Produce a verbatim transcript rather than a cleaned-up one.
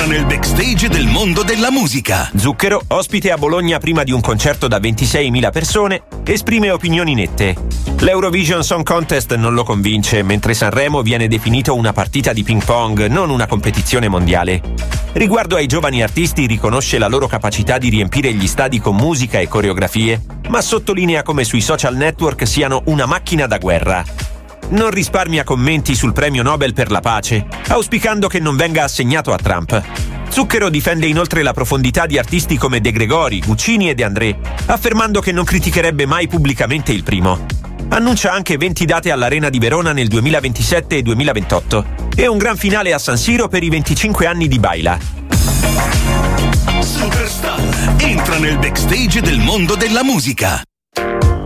entra nel backstage del mondo della musica. Zucchero, ospite a Bologna prima di un concerto da ventiseimila persone, esprime opinioni nette. L'Eurovision Song Contest non lo convince, mentre Sanremo viene definito una partita di ping pong, non una competizione mondiale. Riguardo ai giovani artisti riconosce la loro capacità di riempire gli stadi con musica e coreografie, ma sottolinea come sui social network siano una macchina da guerra. Non risparmia commenti sul premio Nobel per la pace, auspicando che non venga assegnato a Trump. Zucchero difende inoltre la profondità di artisti come De Gregori, Guccini e De André, affermando che non criticherebbe mai pubblicamente il primo. Annuncia anche venti date all'Arena di Verona nel duemilaventisette e duemilaventotto e un gran finale a San Siro per i venticinque anni di Baila. Superstar entra nel backstage del mondo della musica.